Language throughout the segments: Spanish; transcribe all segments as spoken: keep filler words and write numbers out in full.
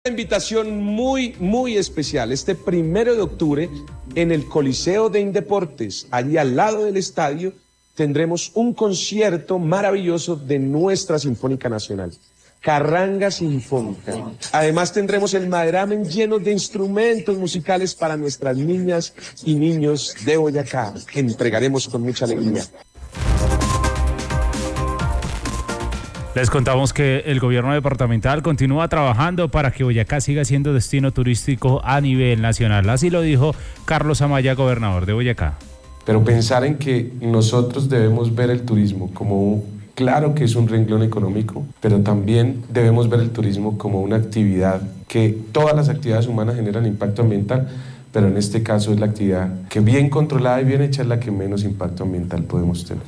Una invitación muy, muy especial. Este primero de octubre, en el Coliseo de Indeportes, allí al lado del estadio, tendremos un concierto maravilloso de nuestra Sinfónica Nacional, Carranga Sinfónica. Además tendremos el maderamen lleno de instrumentos musicales para nuestras niñas y niños de Boyacá, que entregaremos con mucha alegría. Les contamos que el gobierno departamental continúa trabajando para que Boyacá siga siendo destino turístico a nivel nacional. Así lo dijo Carlos Amaya, gobernador de Boyacá. Pero pensar en que nosotros debemos ver el turismo como un, claro que es un renglón económico, pero también debemos ver el turismo como una actividad que todas las actividades humanas generan impacto ambiental, pero en este caso es la actividad que bien controlada y bien hecha es la que menos impacto ambiental podemos tener.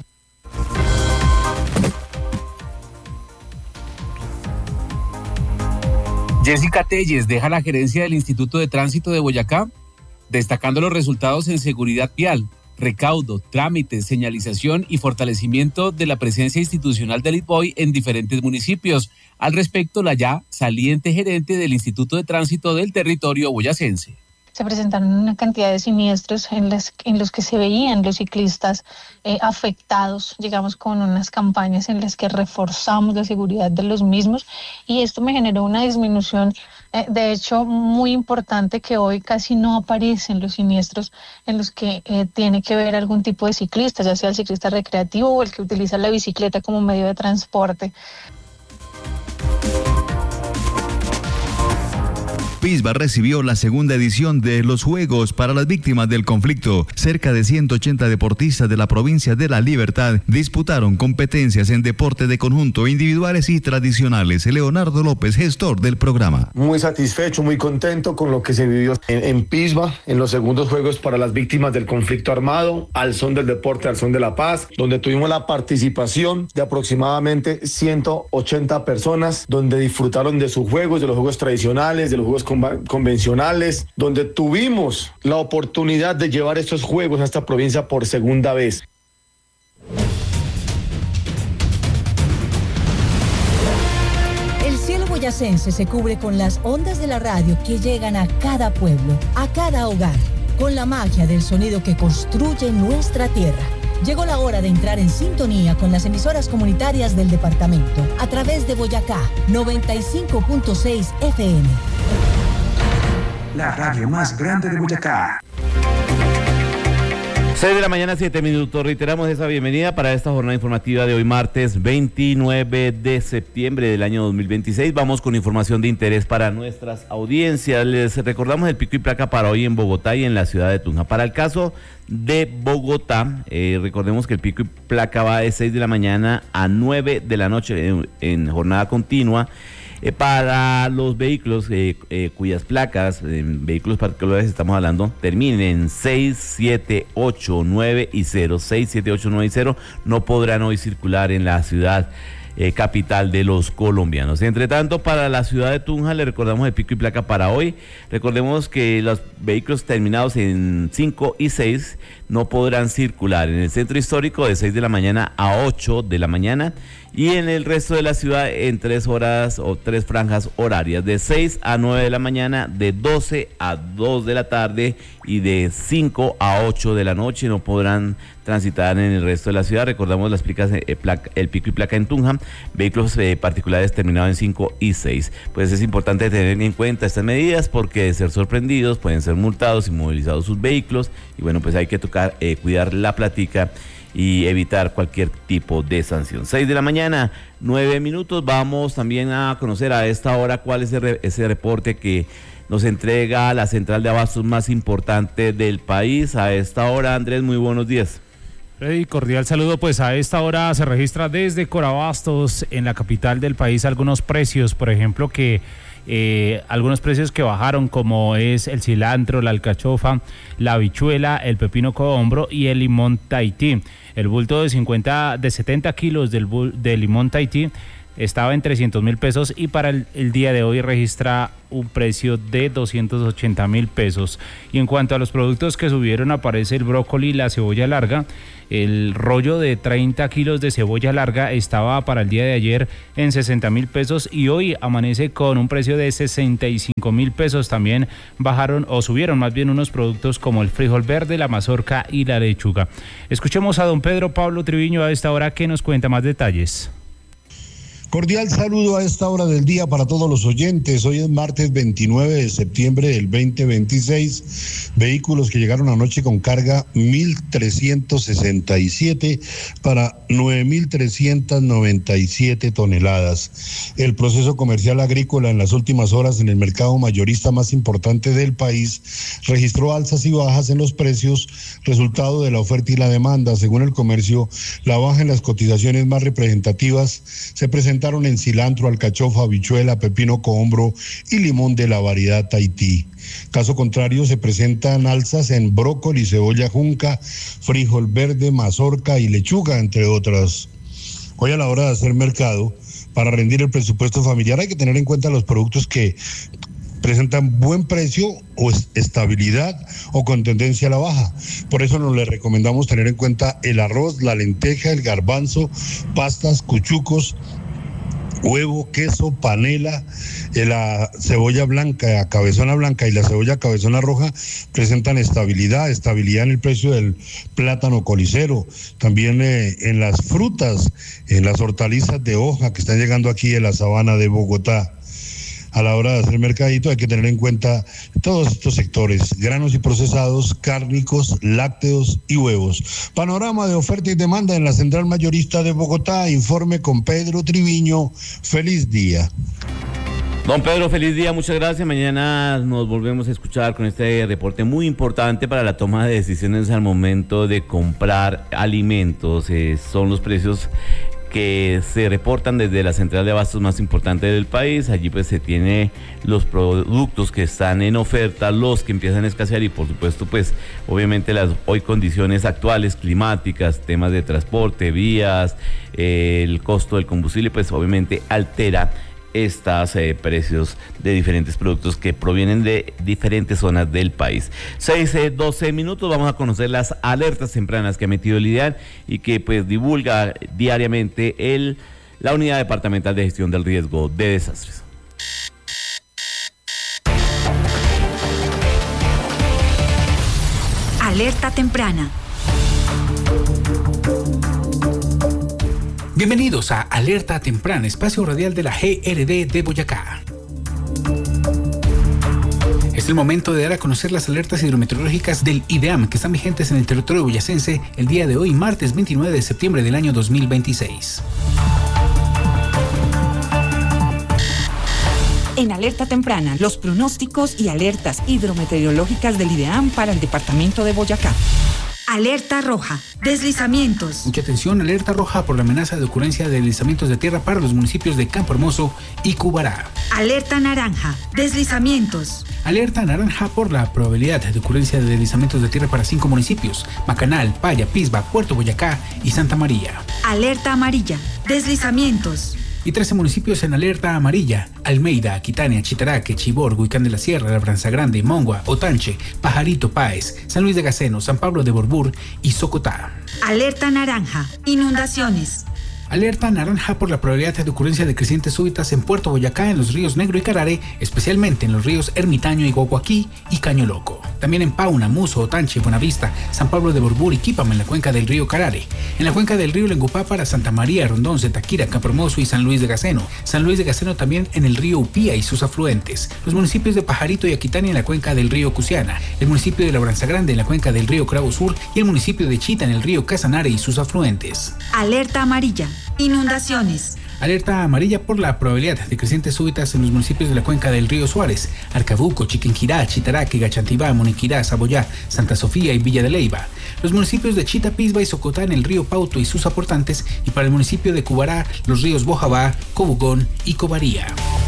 Jessica Telles deja la gerencia del Instituto de Tránsito de Boyacá, destacando los resultados en seguridad vial, recaudo, trámites, señalización y fortalecimiento de la presencia institucional del I T B O I en diferentes municipios. Al respecto, la ya saliente gerente del Instituto de Tránsito del territorio boyacense. Se presentaron una cantidad de siniestros en, las, en los que se veían los ciclistas eh, afectados. Llegamos con unas campañas en las que reforzamos la seguridad de los mismos y esto me generó una disminución, eh, de hecho, muy importante, que hoy casi no aparecen los siniestros en los que eh, tiene que ver algún tipo de ciclista, ya sea el ciclista recreativo o el que utiliza la bicicleta como medio de transporte. Pisba recibió la segunda edición de los Juegos para las Víctimas del Conflicto. Cerca de ciento ochenta deportistas de la provincia de La Libertad disputaron competencias en deporte de conjunto, individuales y tradicionales. Leonardo López, gestor del programa. Muy satisfecho, muy contento con lo que se vivió en, en Pisba, en los segundos Juegos para las Víctimas del Conflicto Armado, al son del deporte, al son de la paz, donde tuvimos la participación de aproximadamente ciento ochenta personas, donde disfrutaron de sus juegos, de los juegos tradicionales, de los juegos convencionales, donde tuvimos la oportunidad de llevar estos juegos a esta provincia por segunda vez. El cielo boyacense se cubre con las ondas de la radio que llegan a cada pueblo, a cada hogar, con la magia del sonido que construye nuestra tierra. Llegó la hora de entrar en sintonía con las emisoras comunitarias del departamento a través de Boyacá noventa y cinco punto seis F M. La radio más grande de Boyacá. seis de la mañana, siete minutos. Reiteramos esa bienvenida para esta jornada informativa de hoy, martes veintinueve de septiembre del año dos mil veintiséis. Vamos con información de interés para nuestras audiencias. Les recordamos el pico y placa para hoy en Bogotá y en la ciudad de Tunja. Para el caso de Bogotá, eh, recordemos que el pico y placa va de seis de la mañana a nueve de la noche en, en jornada continua. Eh, para los vehículos eh, eh, cuyas placas, eh, vehículos particulares estamos hablando, terminen en seis, siete, ocho, nueve y cero, seis, siete, ocho, nueve y cero, no podrán hoy circular en la ciudad eh, capital de los colombianos. Entre tanto, para la ciudad de Tunja le recordamos el pico y placa para hoy. Recordemos que los vehículos terminados en cinco y seis no podrán circular en el centro histórico de seis de la mañana a ocho de la mañana, y en el resto de la ciudad en tres horas o tres franjas horarias, de seis a nueve de la mañana, de doce a dos de la tarde y de cinco a ocho de la noche. No podrán transitar en el resto de la ciudad. Recordamos las placas, eh, placa, el pico y placa en Tunja, vehículos eh, particulares terminados en cinco y seis. Pues es importante tener en cuenta estas medidas porque de ser sorprendidos pueden ser multados, inmovilizados sus vehículos, y bueno, pues hay que tocar, eh, cuidar la platica y evitar cualquier tipo de sanción. seis de la mañana, nueve minutos. Vamos también a conocer a esta hora cuál es ese, ese reporte que nos entrega la central de abastos más importante del país. A esta hora, Andrés, muy buenos días. Freddy, cordial saludo. Pues a esta hora se registra desde Corabastos, en la capital del país, algunos precios, por ejemplo, que Eh, algunos precios que bajaron, como es el cilantro, la alcachofa, la habichuela, el pepino cohombro y el limón Tahití. El bulto de cincuenta, de setenta kilos del, del limón Tahití estaba en trescientos mil pesos y para el, el día de hoy registra un precio de doscientos ochenta mil pesos. Y en cuanto a los productos que subieron, aparece el brócoli y la cebolla larga. El rollo de treinta kilos de cebolla larga estaba para el día de ayer en sesenta mil pesos y hoy amanece con un precio de sesenta y cinco mil pesos. También bajaron o subieron más bien unos productos como el frijol verde, la mazorca y la lechuga. Escuchemos a don Pedro Pablo Triviño a esta hora, que nos cuenta más detalles. Cordial saludo a esta hora del día para todos los oyentes. Hoy es martes veintinueve de septiembre del veinte veintiséis. Vehículos que llegaron anoche con carga mil trescientos sesenta y siete para nueve mil trescientos noventa y siete toneladas. El proceso comercial agrícola en las últimas horas en el mercado mayorista más importante del país registró alzas y bajas en los precios, resultado de la oferta y la demanda. Según el comercio, la baja en las cotizaciones más representativas se presenta en cilantro, alcachofa, habichuela, pepino cohombro y limón de la variedad Tahití. Caso contrario, se presentan alzas en brócoli, cebolla junca, frijol verde, mazorca y lechuga, entre otras. Hoy, a la hora de hacer mercado, para rendir el presupuesto familiar, hay que tener en cuenta los productos que presentan buen precio o estabilidad o con tendencia a la baja. Por eso nos le recomendamos tener en cuenta el arroz, la lenteja, el garbanzo, pastas, cuchucos, huevo, queso, panela, la cebolla blanca, cabezona blanca y la cebolla cabezona roja presentan estabilidad, estabilidad en el precio del plátano colicero, también eh, en las frutas, en las hortalizas de hoja que están llegando aquí de la sabana de Bogotá. A la hora de hacer mercadito hay que tener en cuenta todos estos sectores: granos y procesados, cárnicos, lácteos y huevos. Panorama de oferta y demanda en la Central Mayorista de Bogotá. Informe con Pedro Triviño. Feliz día. Don Pedro, feliz día, muchas gracias. Mañana nos volvemos a escuchar con este reporte muy importante para la toma de decisiones al momento de comprar alimentos. Eh, son los precios que se reportan desde la central de abastos más importante del país. Allí pues se tiene los productos que están en oferta, los que empiezan a escasear y por supuesto pues obviamente las hoy condiciones actuales climáticas, temas de transporte, vías, eh, el costo del combustible pues obviamente altera estos eh, precios de diferentes productos que provienen de diferentes zonas del país. seis, doce minutos, vamos a conocer las alertas tempranas que ha emitido el IDEAN y que pues divulga diariamente el, la Unidad Departamental de Gestión del Riesgo de Desastres. Alerta temprana. Bienvenidos a Alerta Temprana, espacio radial de la G R D de Boyacá. Es el momento de dar a conocer las alertas hidrometeorológicas del IDEAM que están vigentes en el territorio boyacense el día de hoy, martes veintinueve de septiembre del año dos mil veintiséis. En Alerta Temprana, los pronósticos y alertas hidrometeorológicas del IDEAM para el departamento de Boyacá. Alerta roja, deslizamientos. Mucha atención, alerta roja por la amenaza de ocurrencia de deslizamientos de tierra para los municipios de Campo Hermoso y Cubará. Alerta naranja, deslizamientos. Alerta naranja por la probabilidad de ocurrencia de deslizamientos de tierra para cinco municipios: Macanal, Paya, Pisba, Puerto Boyacá y Santa María. Alerta amarilla, deslizamientos. Y trece municipios en alerta amarilla: Almeida, Aquitania, Chitaraque, Chibor, Huicán de la Sierra, Labranza Grande, Mongua, Otanche, Pajarito, Páez, San Luis de Gaceno, San Pablo de Borbur y Socotá. Alerta naranja, inundaciones. Alerta naranja por la probabilidad de ocurrencia de crecientes súbitas en Puerto Boyacá, en los ríos Negro y Carare, especialmente en los ríos Ermitaño y Guaguaquí y Caño Loco. También en Pauna, Muso, Otanche, Buenavista, San Pablo de Borbur y Quípama en la cuenca del río Carare. En la cuenca del río Lengupá para Santa María, Rondón, Zetaquira, Campo Hermoso y San Luis de Gaceno. San Luis de Gaceno también en el río Upía y sus afluentes. Los municipios de Pajarito y Aquitania en la cuenca del río Cusiana. El municipio de Labranza Grande en la cuenca del río Cravo Sur y el municipio de Chita en el río Casanare y sus afluentes. Alerta amarilla, inundaciones. Alerta amarilla por la probabilidad de crecientes súbitas en los municipios de la cuenca del río Suárez: Arcabuco, Chiquinquirá, Chitaraque, Gachantibá, Moniquirá, Saboyá, Santa Sofía y Villa de Leyva. Los municipios de Chita, Pisba y Socotá en el río Pauto y sus aportantes, y para el municipio de Cubará, los ríos Bojabá, Cobugón y Cobaría.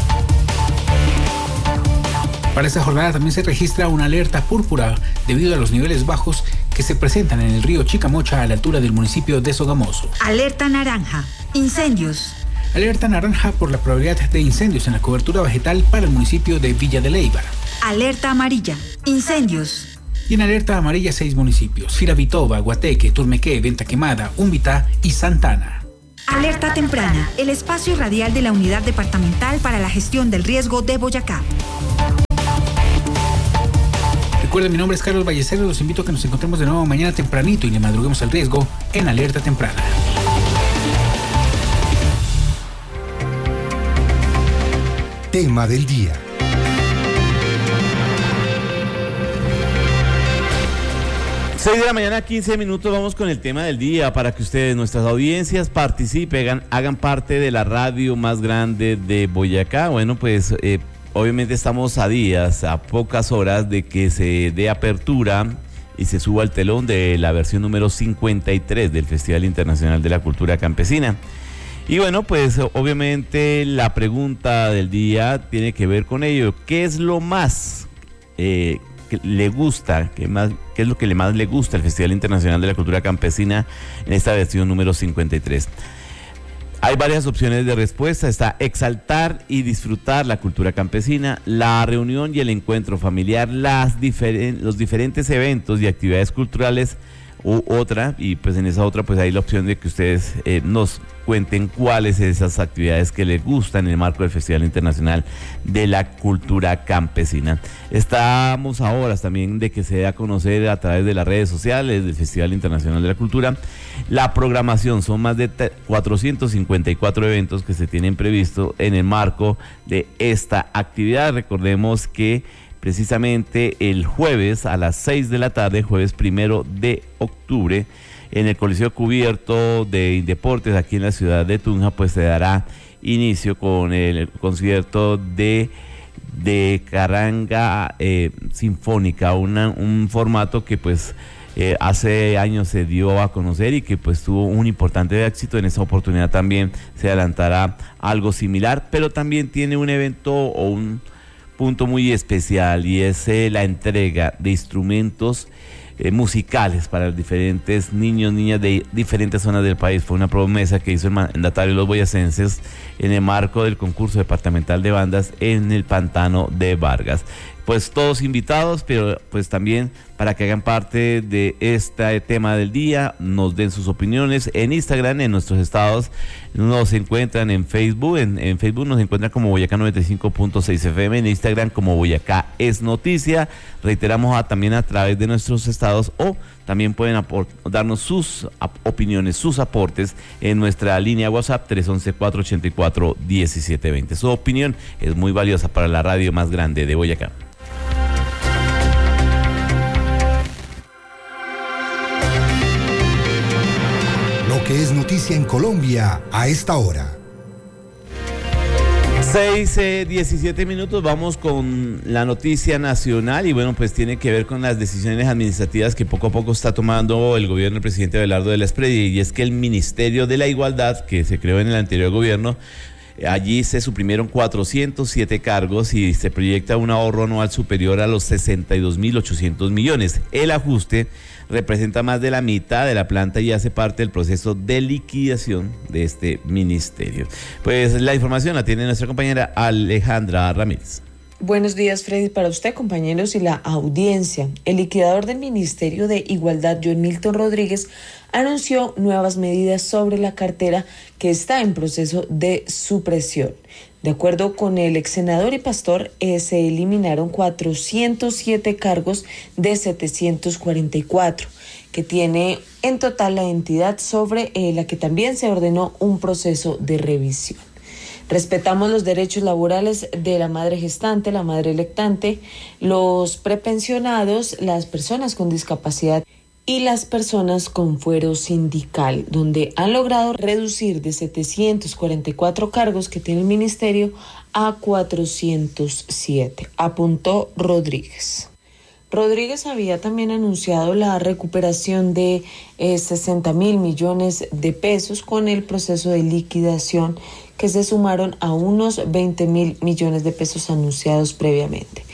Para esta jornada también se registra una alerta púrpura debido a los niveles bajos que se presentan en el río Chicamocha a la altura del municipio de Sogamoso. Alerta naranja, incendios. Alerta naranja por la probabilidad de incendios en la cobertura vegetal para el municipio de Villa de Leyva. Alerta amarilla, incendios. Y en alerta amarilla seis municipios: Firavitoba, Guateque, Turmequé, Venta Quemada, Umbitá y Santana. Alerta temprana, el espacio radial de la Unidad Departamental para la Gestión del Riesgo de Boyacá. Recuerden, mi nombre es Carlos Ballesteros, los invito a que nos encontremos de nuevo mañana tempranito y le madruguemos al riesgo en Alerta Temprana. Tema del día. seis de la mañana, quince minutos, vamos con el tema del día para que ustedes, nuestras audiencias, participen, hagan, hagan parte de la radio más grande de Boyacá. Bueno, pues eh, obviamente estamos a días, a pocas horas de que se dé apertura y se suba el telón de la versión número cincuenta y tres del Festival Internacional de la Cultura Campesina. Y bueno, pues obviamente la pregunta del día tiene que ver con ello. ¿Qué es lo más eh, que le gusta, qué más, qué es lo que le más le gusta al Festival Internacional de la Cultura Campesina en esta versión número cincuenta y tres? Hay varias opciones de respuesta. Está exaltar y disfrutar la cultura campesina, la reunión y el encuentro familiar, las diferen, los diferentes eventos y actividades culturales, u otra, y pues en esa otra pues hay la opción de que ustedes eh, nos cuenten cuáles de esas actividades que les gustan en el marco del Festival Internacional de la Cultura Campesina. Estamos a horas también de que se dé a conocer a través de las redes sociales del Festival Internacional de la Cultura la programación. Son más de cuatrocientos cincuenta y cuatro eventos que se tienen previsto en el marco de esta actividad. Recordemos que precisamente el jueves a las seis de la tarde, jueves primero de octubre, en el Coliseo Cubierto de Indeportes, aquí en la ciudad de Tunja, pues se dará inicio con el concierto de, de carranga eh, sinfónica, una, un formato que pues eh, hace años se dio a conocer y que pues tuvo un importante éxito. En esta oportunidad también se adelantará algo similar, pero también tiene un evento o un punto muy especial, y es eh, la entrega de instrumentos eh, musicales para los diferentes niños, niñas de diferentes zonas del país. Fue una promesa que hizo el mandatario de los boyacenses en el marco del concurso departamental de bandas en el Pantano de Vargas. Pues todos invitados, pero pues también para que hagan parte de este tema del día, nos den sus opiniones en Instagram, en nuestros estados. Nos encuentran en Facebook, en, en Facebook nos encuentran como Boyacá noventa y cinco punto seis F M, en Instagram como Boyacá es Noticia. Reiteramos a, también a través de nuestros estados, o también pueden darnos sus opiniones, sus aportes en nuestra línea WhatsApp tres once, cuatro ochenta y cuatro, diecisiete veinte. Su opinión es muy valiosa para la radio más grande de Boyacá. Que es noticia en Colombia a esta hora. seis, diecisiete minutos, vamos con la noticia nacional, y bueno, pues tiene que ver con las decisiones administrativas que poco a poco está tomando el gobierno del presidente Abelardo de la Espriella, y es que el Ministerio de la Igualdad, que se creó en el anterior gobierno, allí se suprimieron cuatrocientos siete cargos y se proyecta un ahorro anual superior a los sesenta y dos mil ochocientos millones. El ajuste representa más de la mitad de la planta y hace parte del proceso de liquidación de este ministerio. Pues la información la tiene nuestra compañera Alejandra Ramírez. Buenos días, Freddy, para usted, compañeros, y la audiencia. El liquidador del Ministerio de Igualdad, John Milton Rodríguez, anunció nuevas medidas sobre la cartera que está en proceso de supresión. De acuerdo con el ex senador y pastor, eh, se eliminaron cuatrocientos siete cargos de setecientos cuarenta y cuatro, que tiene en total la entidad, sobre eh, la que también se ordenó un proceso de revisión. Respetamos los derechos laborales de la madre gestante, la madre lactante, los prepensionados, las personas con discapacidad y las personas con fuero sindical, donde han logrado reducir de setecientos cuarenta y cuatro cargos que tiene el ministerio a cuatrocientos siete, apuntó Rodríguez. Rodríguez había también anunciado la recuperación de eh, sesenta mil millones de pesos con el proceso de liquidación, que se sumaron a unos veinte mil millones de pesos anunciados previamente.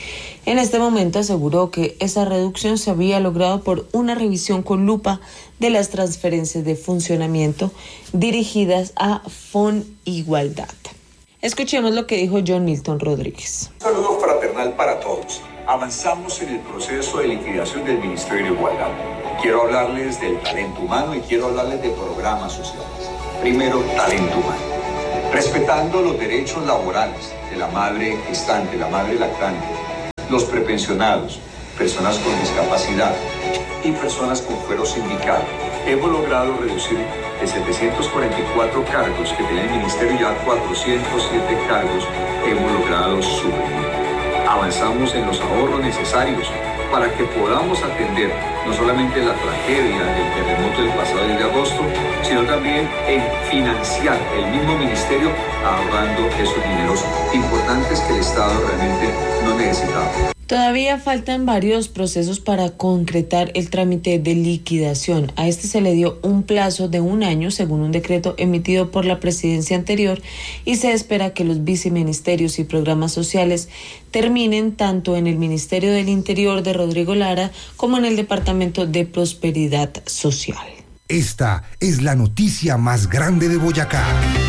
En este momento aseguró que esa reducción se había logrado por una revisión con lupa de las transferencias de funcionamiento dirigidas a FONIgualdad. Escuchemos lo que dijo John Milton Rodríguez. Un saludo fraternal para todos. Avanzamos en el proceso de liquidación del Ministerio de Igualdad. Quiero hablarles del talento humano y quiero hablarles de programas sociales. Primero, talento humano. Respetando los derechos laborales de la madre gestante, la madre lactante, los prepensionados, personas con discapacidad y personas con fuero sindical. Hemos logrado reducir de setecientos cuarenta y cuatro cargos que tenía el Ministerio ya a cuatrocientos siete cargos. Hemos logrado subir. Avanzamos en los ahorros necesarios para que podamos atender no solamente la tragedia del terremoto del pasado diez de agosto, sino también en financiar el mismo ministerio ahorrando esos dineros importantes que el Estado realmente no necesitaba. Todavía faltan varios procesos para concretar el trámite de liquidación. A este se le dio un plazo de un año según un decreto emitido por la presidencia anterior y se espera que los viceministerios y programas sociales terminen tanto en el Ministerio del Interior de Rodrigo Lara como en el Departamento de Prosperidad Social. Esta es la noticia más grande de Boyacá.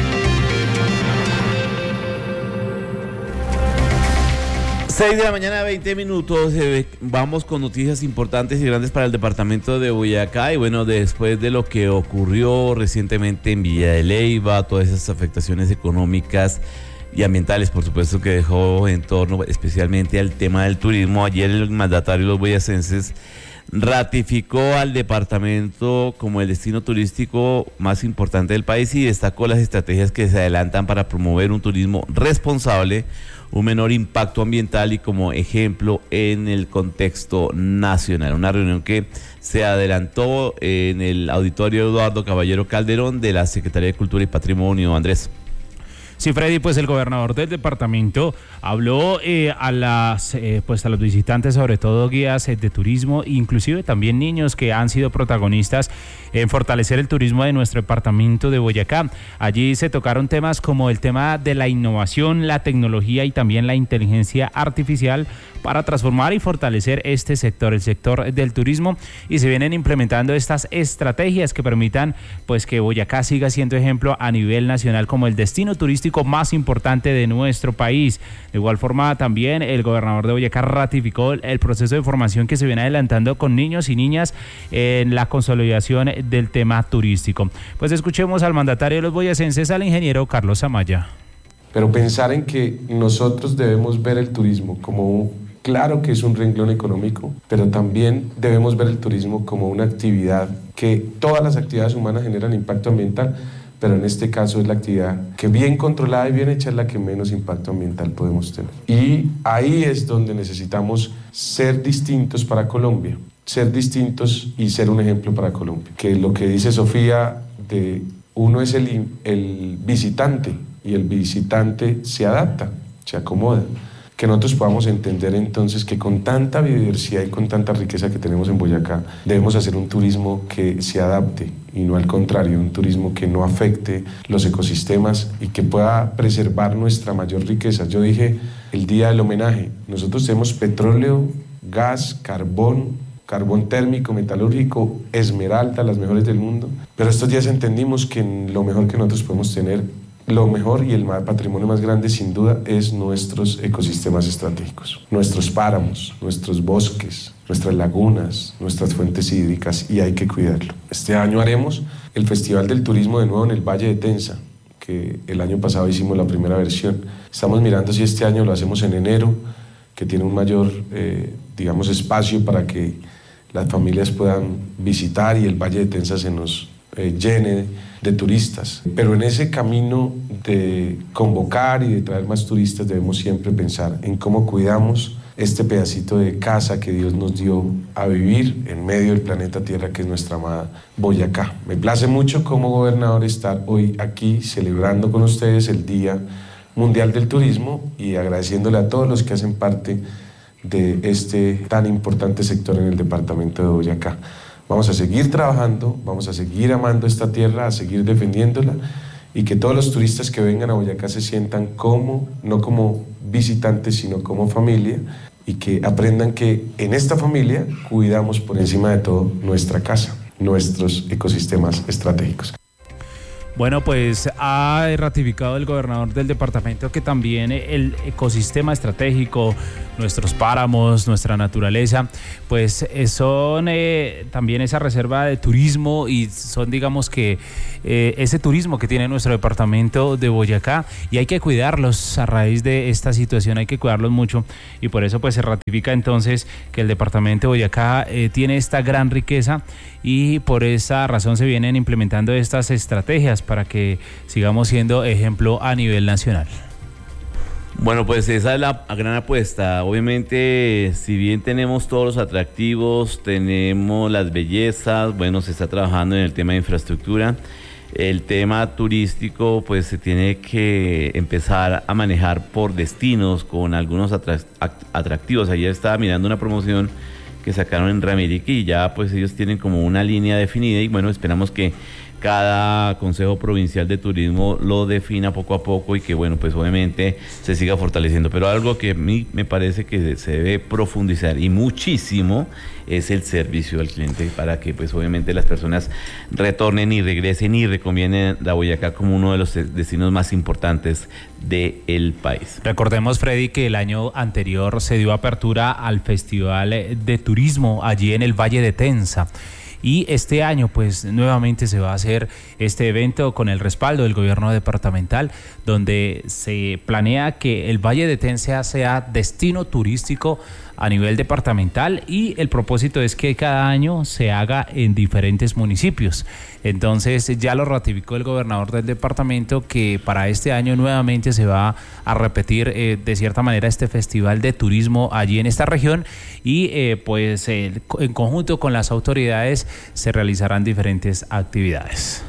seis de la mañana, veinte minutos, eh, vamos con noticias importantes y grandes para el departamento de Boyacá y bueno, después de lo que ocurrió recientemente en Villa de Leyva, todas esas afectaciones económicas y ambientales, por supuesto, que dejó en torno especialmente al tema del turismo, ayer el mandatario de los boyacenses ratificó al departamento como el destino turístico más importante del país y destacó las estrategias que se adelantan para promover un turismo responsable, un menor impacto ambiental y como ejemplo en el contexto nacional. Una reunión que se adelantó en el auditorio Eduardo Caballero Calderón de la Secretaría de Cultura y Patrimonio. Andrés. Sí, Freddy, pues el gobernador del departamento habló eh, a las eh, pues a los visitantes, sobre todo guías eh, de turismo, inclusive también niños que han sido protagonistas en fortalecer el turismo de nuestro departamento de Boyacá. Allí se tocaron temas como el tema de la innovación, la tecnología y también la inteligencia artificial para transformar y fortalecer este sector, el sector del turismo, y se vienen implementando estas estrategias que permitan pues que Boyacá siga siendo ejemplo a nivel nacional como el destino turístico más importante de nuestro país. De igual forma, también el gobernador de Boyacá ratificó el proceso de formación que se viene adelantando con niños y niñas en la consolidación del tema turístico. Pues escuchemos al mandatario de los boyacenses, al ingeniero Carlos Amaya. Pero pensar en que nosotros debemos ver el turismo como un, claro que es un renglón económico, pero también debemos ver el turismo como una actividad que todas las actividades humanas generan impacto ambiental, pero en este caso es la actividad que bien controlada y bien hecha es la que menos impacto ambiental podemos tener. Y ahí es donde necesitamos ser distintos para Colombia, ser distintos y ser un ejemplo para Colombia. Que lo que dice Sofía, de uno es el, el visitante y el visitante se adapta, se acomoda. Que nosotros podamos entender entonces que con tanta biodiversidad y con tanta riqueza que tenemos en Boyacá, debemos hacer un turismo que se adapte y no al contrario, un turismo que no afecte los ecosistemas y que pueda preservar nuestra mayor riqueza. Yo dije el día del homenaje, nosotros tenemos petróleo, gas, carbón, carbón térmico, metalúrgico, esmeralda, las mejores del mundo, pero estos días entendimos que lo mejor que nosotros podemos tener, lo mejor y el patrimonio más grande sin duda es nuestros ecosistemas estratégicos, nuestros páramos, nuestros bosques, nuestras lagunas, nuestras fuentes hídricas, y hay que cuidarlo. Este año haremos el Festival del Turismo de nuevo en el Valle de Tensa, que el año pasado hicimos la primera versión. Estamos mirando si este año lo hacemos en enero, que tiene un mayor, eh, digamos, espacio para que las familias puedan visitar y el Valle de Tensa se nos eh, llene de turistas. Pero en ese camino de convocar y de traer más turistas debemos siempre pensar en cómo cuidamos este pedacito de casa que Dios nos dio a vivir en medio del planeta Tierra, que es nuestra amada Boyacá. Me place mucho como gobernador estar hoy aquí celebrando con ustedes el Día Mundial del Turismo y agradeciéndole a todos los que hacen parte de este tan importante sector en el departamento de Boyacá. Vamos a seguir trabajando, vamos a seguir amando esta tierra, a seguir defendiéndola y que todos los turistas que vengan a Boyacá se sientan como, no como visitantes, sino como familia, y que aprendan que en esta familia cuidamos por encima de todo nuestra casa, nuestros ecosistemas estratégicos. Bueno, pues ha ratificado el gobernador del departamento que también el ecosistema estratégico, nuestros páramos, nuestra naturaleza, pues son eh, también esa reserva de turismo y son, digamos que, eh, ese turismo que tiene nuestro departamento de Boyacá, y hay que cuidarlos a raíz de esta situación, hay que cuidarlos mucho, y por eso pues se ratifica entonces que el departamento de Boyacá eh, tiene esta gran riqueza, y por esa razón se vienen implementando estas estrategias para que sigamos siendo ejemplo a nivel nacional. Bueno, pues esa es la gran apuesta. Obviamente, si bien tenemos todos los atractivos, tenemos las bellezas, bueno, se está trabajando en el tema de infraestructura. El tema turístico, pues se tiene que empezar a manejar por destinos con algunos atractivos. Ayer estaba mirando una promoción que sacaron en Ramirique y ya pues ellos tienen como una línea definida, y bueno, esperamos que cada Consejo Provincial de Turismo lo defina poco a poco y que bueno, pues obviamente se siga fortaleciendo. Pero algo que a mí me parece que se debe profundizar y muchísimo es el servicio al cliente, para que pues obviamente las personas retornen y regresen y recomienden a Boyacá como uno de los destinos más importantes del país. Recordemos, Freddy, que el año anterior se dio apertura al Festival de Turismo allí en el Valle de Tensa. Y este año pues nuevamente se va a hacer este evento con el respaldo del gobierno departamental, donde se planea que el Valle de Tensa sea destino turístico a nivel departamental, y el propósito es que cada año se haga en diferentes municipios. Entonces ya lo ratificó el gobernador del departamento que para este año nuevamente se va a repetir eh, de cierta manera este festival de turismo allí en esta región, y eh, pues eh, en conjunto con las autoridades se realizarán diferentes actividades.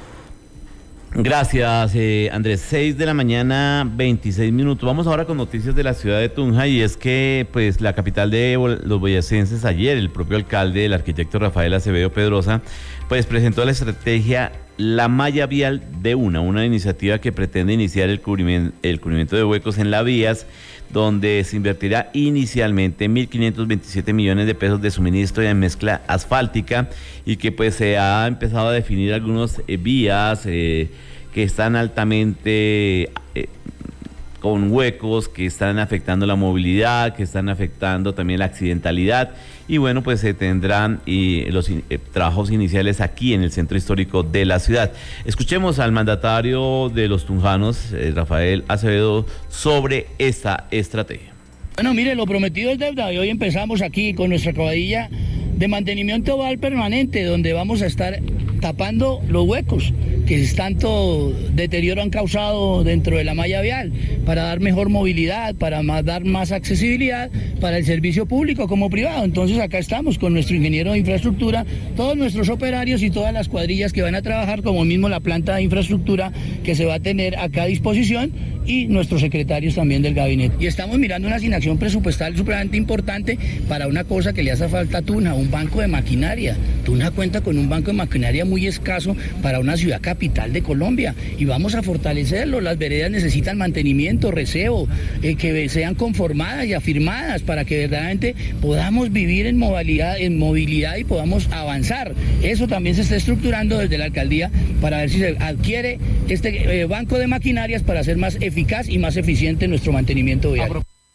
Gracias, eh, Andrés. seis de la mañana, veintiséis minutos. Vamos ahora con noticias de la ciudad de Tunja, y es que pues la capital de los boyacenses, ayer el propio alcalde, el arquitecto Rafael Acevedo Pedrosa, pues presentó la estrategia La Malla Vial de Una, una iniciativa que pretende iniciar el cubrimiento, el cubrimiento de huecos en las vías, donde se invertirá inicialmente mil quinientos veintisiete millones de pesos de suministro y mezcla asfáltica, y que pues se ha empezado a definir algunas eh, vías eh, que están altamente eh, con huecos, que están afectando la movilidad, que están afectando también la accidentalidad, y bueno, pues se tendrán y los eh, trabajos iniciales aquí en el centro histórico de la ciudad. Escuchemos al mandatario de los tunjanos, eh, Rafael Acevedo, sobre esta estrategia. Bueno, mire, lo prometido es deuda, y hoy empezamos aquí con nuestra acabadilla de mantenimiento oval permanente, donde vamos a estar tapando los huecos que tanto deterioro han causado dentro de la malla vial, para dar mejor movilidad, para más, dar más accesibilidad para el servicio público como privado. Entonces acá estamos con nuestro ingeniero de infraestructura, todos nuestros operarios y todas las cuadrillas que van a trabajar, como mismo la planta de infraestructura que se va a tener acá a disposición, y nuestros secretarios también del gabinete. Y estamos mirando una asignación presupuestal supremamente importante para una cosa que le hace falta a Tunja, un banco de maquinaria. Tunja cuenta con un banco de maquinaria muy escaso para una ciudad capital de Colombia, y vamos a fortalecerlo. Las veredas necesitan mantenimiento, receo, eh, que sean conformadas y afirmadas para que verdaderamente podamos vivir en movilidad, en movilidad y podamos avanzar. Eso también se está estructurando desde la alcaldía para ver si se adquiere este eh, banco de maquinarias para ser más eficaz y más eficiente en nuestro mantenimiento vial.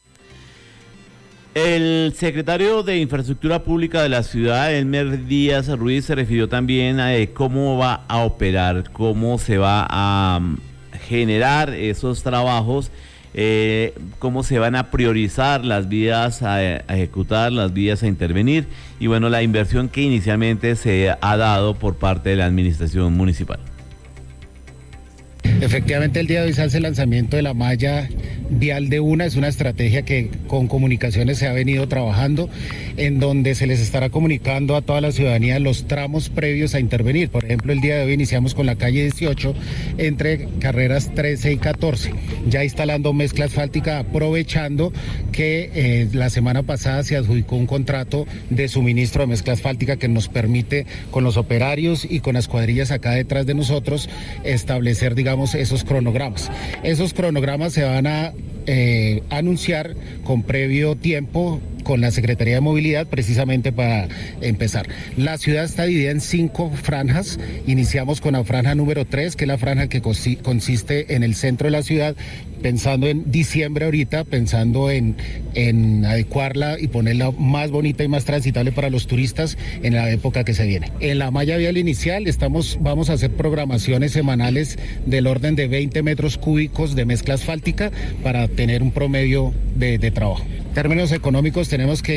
El secretario de Infraestructura Pública de la ciudad, Elmer Díaz Ruiz, se refirió también a eh, cómo va a operar, cómo se va a um, generar esos trabajos, eh, cómo se van a priorizar las vías a, a ejecutar, las vías a intervenir, y bueno, la inversión que inicialmente se ha dado por parte de la administración municipal. Efectivamente, el día de hoy se hace el lanzamiento de la malla vial de Una. Es una estrategia que con comunicaciones se ha venido trabajando, en donde se les estará comunicando a toda la ciudadanía los tramos previos a intervenir. Por ejemplo, el día de hoy iniciamos con la calle dieciocho entre carreras trece y catorce, ya instalando mezcla asfáltica, aprovechando que eh, la semana pasada se adjudicó un contrato de suministro de mezcla asfáltica que nos permite, con los operarios y con las cuadrillas acá detrás de nosotros, establecer, digamos, esos cronogramas. Esos cronogramas se van a eh, anunciar con previo tiempo con la Secretaría de Movilidad precisamente para empezar. La ciudad está dividida en cinco franjas. Iniciamos con la franja número tres, que es la franja que consiste en el centro de la ciudad, pensando en diciembre ahorita, pensando en, en adecuarla y ponerla más bonita y más transitable para los turistas en la época que se viene. En la malla vial inicial estamos, vamos a hacer programaciones semanales del orden de veinte metros cúbicos de mezcla asfáltica para tener un promedio de, de trabajo. En términos económicos tenemos que